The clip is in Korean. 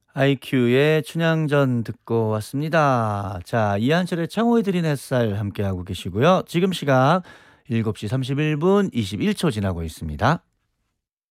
아이큐의 춘향전 듣고 왔습니다. 자, 이한철의 창호에 드린 햇살 함께하고 계시고요. 지금 시각 7시 31분 21초 지나고 있습니다.